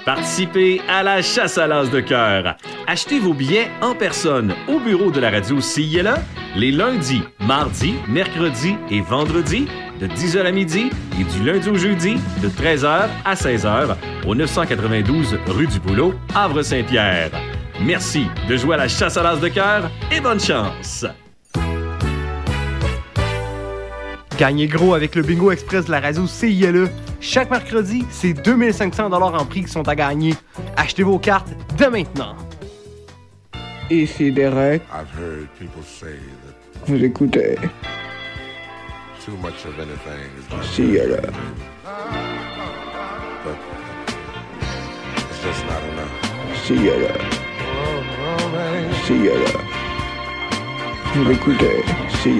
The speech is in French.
Participez à la chasse à l'as de cœur. Achetez vos billets en personne au bureau de la radio CILA les lundis, mardis, mercredis et vendredis de 10h à midi et du lundi au jeudi de 13h à 16h au 992 rue du Boulot, Havre-Saint-Pierre. Merci de jouer à la chasse à l'as de cœur et bonne chance! Gagnez gros avec le Bingo Express de la radio CILE. Chaque mercredi, c'est 2500 $ en prix qui sont à gagner. Achetez vos cartes dès maintenant. Ici Derek. I've heard people say that Vous écoutez too much of anything is CILE. but it's just not enough. CILE. CILE. Vous écoutez CILE.